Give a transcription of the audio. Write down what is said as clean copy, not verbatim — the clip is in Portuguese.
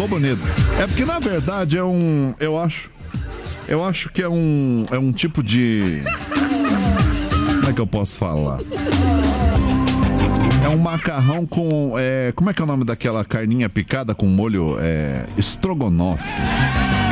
Ficou bonito. É porque, na verdade, eu acho que é um tipo de... Como é que eu posso falar? É um macarrão com... como é que é o nome daquela carninha picada com molho? Estrogonofe.